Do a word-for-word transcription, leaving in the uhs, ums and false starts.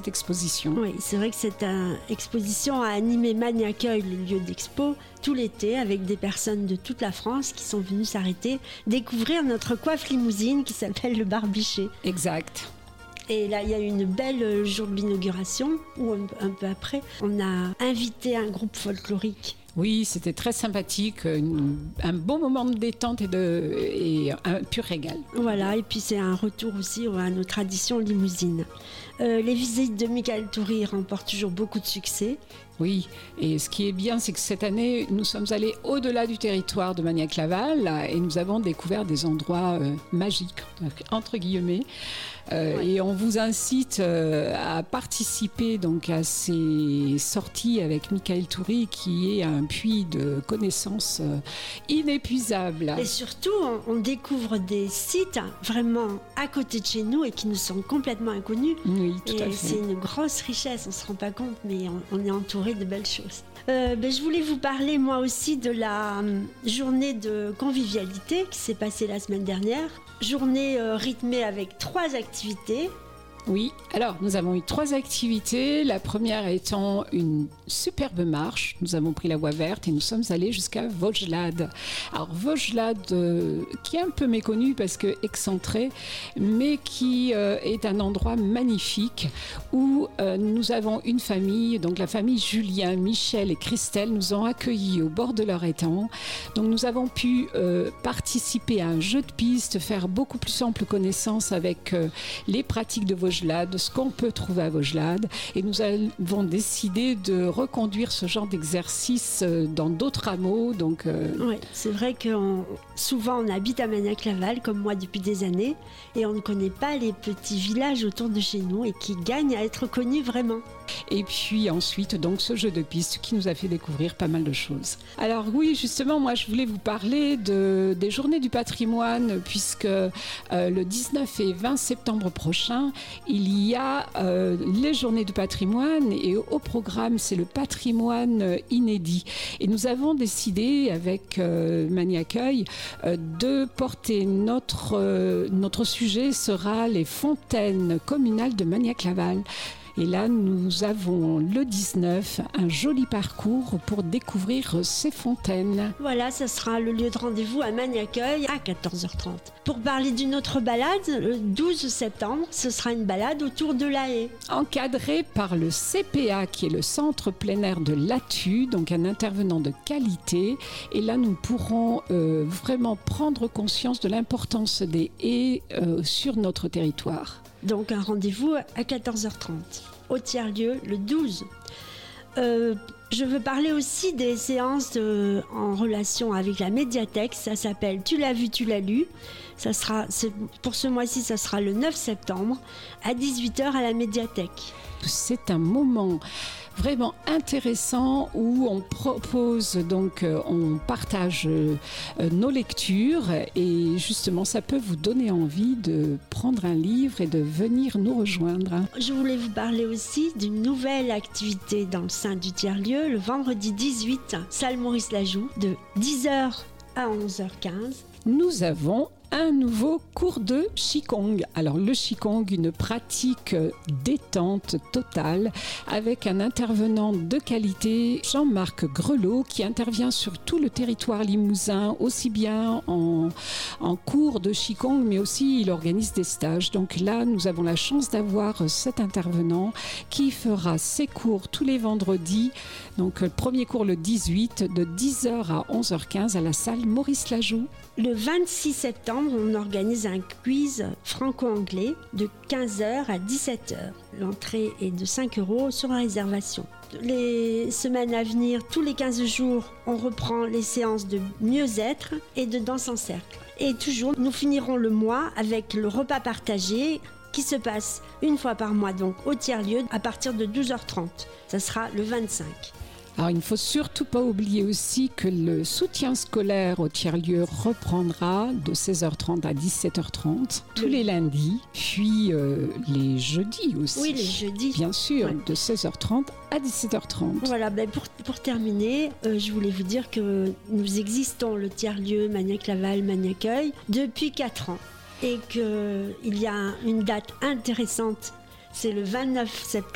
cette exposition. Oui, c'est vrai que cette euh, exposition a animé Mani Accueil, le lieu d'expo, tout l'été avec des personnes de toute la France qui sont venues s'arrêter, découvrir notre coiffe limousine qui s'appelle le barbiché. Exact. Et là, il y a eu une belle jour d'inauguration où un, un peu après, on a invité un groupe folklorique. Oui, c'était très sympathique, une, un bon moment de détente et, de, et un pur régal. Voilà, et puis c'est un retour aussi à nos traditions limousines. Euh, les visites de Michael Toury remportent toujours beaucoup de succès. Oui, et ce qui est bien, c'est que cette année, nous sommes allés au-delà du territoire de Magnac-Laval et nous avons découvert des endroits euh, magiques, entre guillemets. Euh, ouais. Et on vous incite euh, à participer donc, à ces sorties avec Michael Toury, qui est un puits de connaissances euh, inépuisable. Et surtout, on, on découvre des sites vraiment à côté de chez nous et qui nous sont complètement inconnus. Oui, tout et à fait. C'est une grosse richesse, on ne se rend pas compte, mais on, on est entouré de belles choses. Euh, ben, je voulais vous parler moi aussi de la euh, journée de convivialité qui s'est passée la semaine dernière. Journée euh, rythmée avec trois activités. Oui, alors nous avons eu trois activités. La première étant une superbe marche. Nous avons pris la voie verte et nous sommes allés jusqu'à Vaugelade. Alors Vaugelade, euh, qui est un peu méconnu parce que excentré, mais qui euh, est un endroit magnifique où euh, nous avons une famille, donc la famille Julien, Michel et Christelle nous ont accueillis au bord de leur étang. Donc nous avons pu euh, participer à un jeu de piste, faire beaucoup plus ample connaissance avec euh, les pratiques de Vaugelade, de ce qu'on peut trouver à Vaugelade, et nous avons décidé de reconduire ce genre d'exercice dans d'autres hameaux. Donc, euh... oui, c'est vrai que on, souvent on habite à Magnac-Laval, comme moi depuis des années, et on ne connaît pas les petits villages autour de chez nous et qui gagnent à être connus vraiment. Et puis ensuite, donc, ce jeu de piste qui nous a fait découvrir pas mal de choses. Alors oui, justement, moi je voulais vous parler de, des journées du patrimoine, puisque euh, le dix-neuf et vingt septembre prochain, il y a euh, les journées du patrimoine, et au programme, c'est le patrimoine inédit. Et nous avons décidé, avec euh, Mani Accueil, euh, de porter notre, euh, notre sujet sera les fontaines communales de Magnac-Laval. Et là, nous avons le dix-neuf, un joli parcours pour découvrir ces fontaines. Voilà, ce sera le lieu de rendez-vous à Mani Accueil à quatorze heures trente. Pour parler d'une autre balade, le douze septembre, ce sera une balade autour de la haie. Encadrée par le C P A, qui est le centre plein air de Latu, donc un intervenant de qualité. Et là, nous pourrons euh, vraiment prendre conscience de l'importance des haies euh, sur notre territoire. Donc un rendez-vous à quatorze heures trente, au tiers-lieu le douze. Euh, je veux parler aussi des séances de, en relation avec la médiathèque. Ça s'appelle Tu l'as vu, tu l'as lu. Ça sera, pour ce mois-ci, ça sera le neuf septembre à dix-huit heures à la médiathèque. C'est un moment vraiment intéressant où on propose, donc euh, on partage euh, nos lectures, et justement ça peut vous donner envie de prendre un livre et de venir nous rejoindre. Je voulais vous parler aussi d'une nouvelle activité dans le sein du tiers-lieu, le vendredi dix-huit, salle Maurice Lajoux, de dix heures à onze heures quinze. Nous avons un nouveau cours de Qigong. Alors le Qigong, une pratique détente totale avec un intervenant de qualité, Jean-Marc Grelot, qui intervient sur tout le territoire limousin, aussi bien en, en cours de Qigong, mais aussi il organise des stages. Donc là, nous avons la chance d'avoir cet intervenant qui fera ses cours tous les vendredis. Donc le premier cours le dix-huit, de dix heures à onze heures quinze à la salle Maurice Lajoux. Le vingt-six septembre, on organise un quiz franco-anglais de quinze heures à dix-sept heures. L'entrée est de cinq euros sur réservation. Les semaines à venir, tous les quinze jours, on reprend les séances de mieux-être et de danse en cercle. Et toujours, nous finirons le mois avec le repas partagé qui se passe une fois par mois, donc au tiers-lieu, à partir de douze heures trente. Ça sera le vingt-cinq. Alors, il ne faut surtout pas oublier aussi que le soutien scolaire au tiers-lieu reprendra de seize heures trente à dix-sept heures trente tous les lundis, puis euh, les jeudis aussi. Oui, les jeudis. Bien sûr, ouais. De seize heures trente à dix-sept heures trente. Voilà, ben pour, pour terminer, euh, je voulais vous dire que nous existons, le tiers-lieu Magnac-Laval, Mani Accueil, depuis quatre ans. Et qu'il y a une date intéressante, c'est le vingt-neuf septembre.